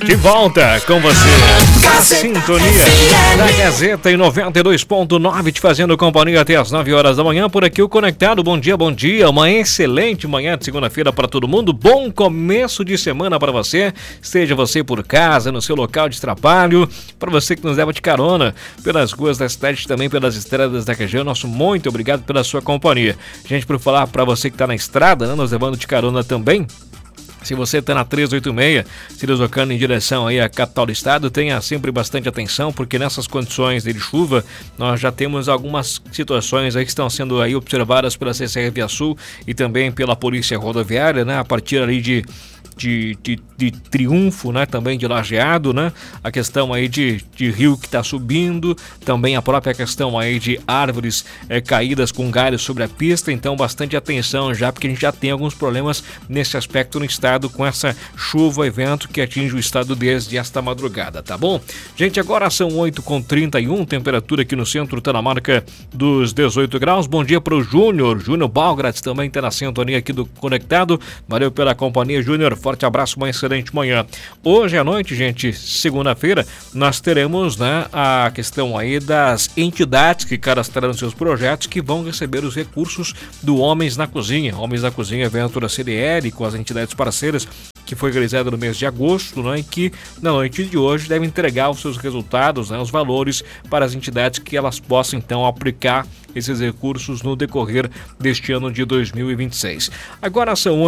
De volta com você, a sintonia da Gazeta em 92.9, te fazendo companhia até as 9 horas da manhã. Por aqui o Conectado, bom dia, uma excelente manhã de segunda-feira para todo mundo, bom começo de semana para você, esteja você por casa, no seu local de trabalho, para você que nos leva de carona pelas ruas da cidade, também pelas estradas da região, nosso muito obrigado pela sua companhia. Gente, por falar para você que está na estrada, né, nos levando de carona também, se você está na 386, se deslocando em direção aí à capital do estado, tenha sempre bastante atenção, porque nessas condições de chuva, nós já temos algumas situações aí que estão sendo aí observadas pela CCR Via Sul e também pela Polícia Rodoviária, né? A partir ali de Triunfo, né? Também de Lajeado, né? A questão aí de rio que está subindo, também a própria questão aí de árvores caídas com galhos sobre a pista, então bastante atenção já, porque a gente já tem alguns problemas nesse aspecto no estado com essa chuva, evento que atinge o estado desde esta madrugada, tá bom? Gente, agora são 8h31, temperatura aqui no centro está na marca dos 18 graus. Bom dia para o Júnior Balgratz, também está na sintonia aqui do Conectado, valeu pela companhia, Júnior, forte abraço, uma excelente manhã. Hoje à noite, gente, segunda-feira, nós teremos, né, a questão aí das entidades que cadastraram seus projetos que vão receber os recursos do Homens na Cozinha. Homens na Cozinha, evento da CDL com as entidades parceiras, que foi realizado no mês de agosto, né, e que na noite de hoje deve entregar os seus resultados, né, os valores para as entidades que elas possam então aplicar esses recursos no decorrer deste ano de 2026. Agora são